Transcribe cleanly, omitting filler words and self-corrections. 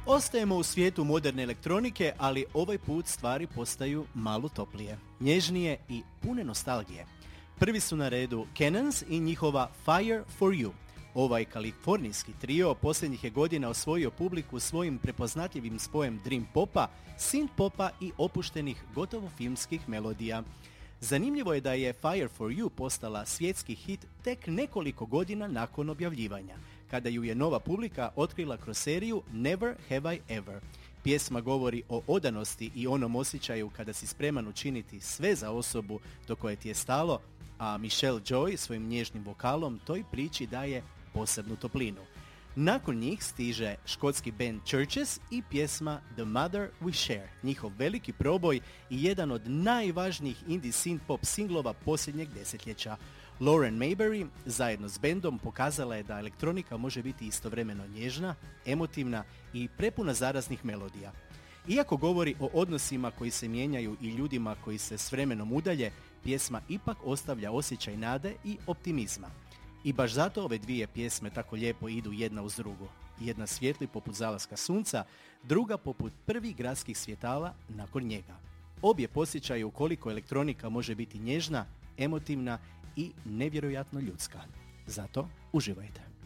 Ostajemo u svijetu moderne elektronike, ali ovaj put stvari postaju malo toplije, nježnije i pune nostalgije. Prvi su na redu Cannons i njihova Fire for You. Ovaj kalifornijski trio posljednjih je godina osvojio publiku svojim prepoznatljivim spojem dream popa, synth popa i opuštenih gotovo filmskih melodija. Zanimljivo je da je Fire for You postala svjetski hit tek nekoliko godina nakon objavljivanja, kada ju je nova publika otkrila kroz seriju Never Have I Ever. Pjesma govori o odanosti i onom osjećaju kada si spreman učiniti sve za osobu do koje ti je stalo, a Michelle Joy svojim nježnim vokalom toj priči daje posebnu toplinu. Nakon njih stiže škotski band Churches i pjesma The Mother We Share, njihov veliki proboj i jedan od najvažnijih indie synth pop singlova posljednjeg desetljeća. Lauren Mayberry zajedno s bendom pokazala je da elektronika može biti istovremeno nježna, emotivna i prepuna zaraznih melodija. Iako govori o odnosima koji se mijenjaju i ljudima koji se s vremenom udalje, pjesma ipak ostavlja osjećaj nade i optimizma. I baš zato ove dvije pjesme tako lijepo idu jedna uz drugu. Jedna svijetli poput zalaska sunca, druga poput prvih gradskih svjetala nakon njega. Obje podsjećaju koliko elektronika može biti nježna, emotivna i nevjerojatno ljudska. Zato uživajte.